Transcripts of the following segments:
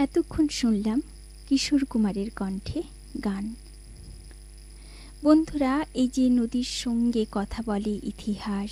এতক্ষণ শুনলাম কিশোর কুমারের কণ্ঠে গান। বন্ধুরা, এই যে নদীর সঙ্গে কথা বলে ইতিহাস,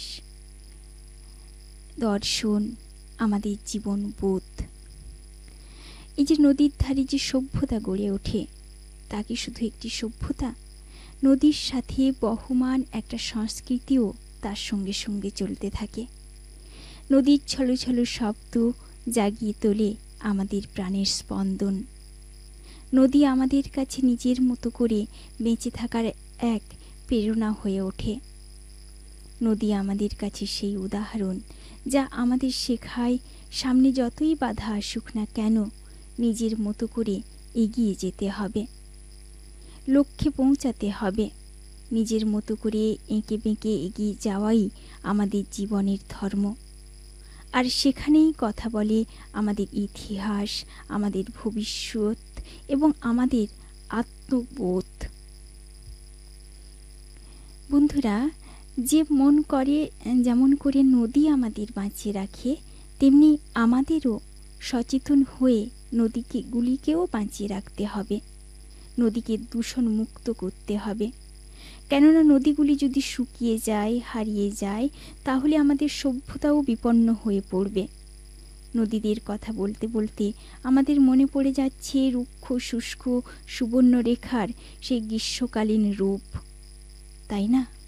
দর্শন, আমাদের জীবন বোধ, এই যে নদীর ধারে যে সভ্যতা গড়ে ওঠে, তা কি শুধু একটি সভ্যতা? নদীর সাথে বহমান একটা সংস্কৃতিও তার সঙ্গে সঙ্গে চলতে থাকে। নদীর ছলো ছলো শব্দ জাগিয়ে তোলে আমাদের প্রাণের স্পন্দন। নদী আমাদের কাছে নিজের মতো করে বেঁচে থাকার এক প্রেরণা হয়ে ওঠে। নদী আমাদের কাছে সেই উদাহরণ যা আমাদের শেখায় সামনে যতই বাধা আসুক না কেন নিজের মতো করে এগিয়ে যেতে হবে, লক্ষ্যে পৌঁছাতে হবে। নিজের মতো করে এঁকে বেঁকে এগিয়ে যাওয়াই আমাদের জীবনের ধর্ম। আর সেখানেই কথা বলে আমাদের ইতিহাস, আমাদের ভবিষ্যৎ এবং আমাদের আত্মবোধ। বন্ধুরা, যে মন করে যেমন করে নদী আমাদের বাঁচিয়ে রাখে, তেমনি আমাদেরও সচেতন হয়ে গুলিকেও বাঁচিয়ে রাখতে হবে। নদীকে দূষণ মুক্ত করতে হবে। কেননা নদীগুলি যদি শুকিয়ে যায়, হারিয়ে যায়, তাহলে আমাদের সভ্যতাও বিপন্ন হয়ে পড়বে। নদীদের কথা বলতে বলতে আমাদের মনে পড়ে যাচ্ছে রুক্ষ শুষ্ক সুবর্ণরেখার সেই গ্রীষ্মকালীন রূপ, তাই না?